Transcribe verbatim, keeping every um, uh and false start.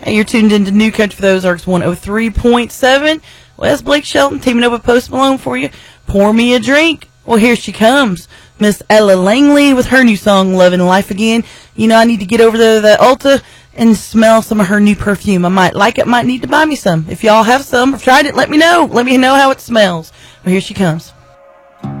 Hey, you're tuned into New Country for the Ozarks one oh three point seven. Well, that's Blake Shelton teaming up with Post Malone for you. Pour me a drink. Well, here she comes. Miss Ella Langley with her new song, Loving Life Again. You know, I need to get over there to the Ulta and smell some of her new perfume. I might like it, might need to buy me some. If y'all have some, I've tried it, let me know. Let me know how it smells. Well, here she comes.